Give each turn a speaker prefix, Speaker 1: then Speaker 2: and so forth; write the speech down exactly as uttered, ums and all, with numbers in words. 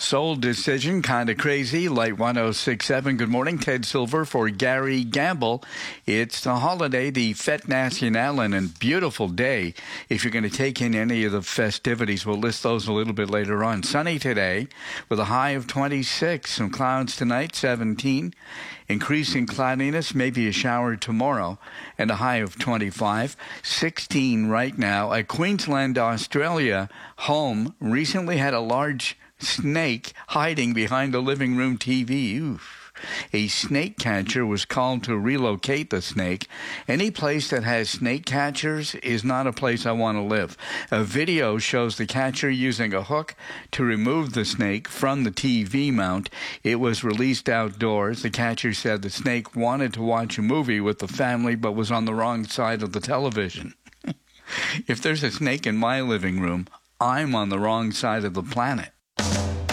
Speaker 1: Soul Decision, Kinda Crazy, Light one oh six point seven. Good morning, Ted Silver for Gary Gamble. It's the holiday, the Fête Nationale, and a beautiful day. If you're going to take in any of the festivities, we'll list those a little bit later on. Sunny today with a high of twenty-six. Some clouds tonight, seventeen. Increasing cloudiness, maybe a shower tomorrow, and a high of twenty-five. sixteen right now. At Queensland, Australia, home recently had a large snake hiding behind the living room T V. Oof. A snake catcher was called to relocate the snake. Any place that has snake catchers is not a place I want to live. A video shows the catcher using a hook to remove the snake from the T V mount. It was released outdoors. The catcher said the snake wanted to watch a movie with the family but was on the wrong side of the television. If there's a snake in my living room, I'm on the wrong side of the planet.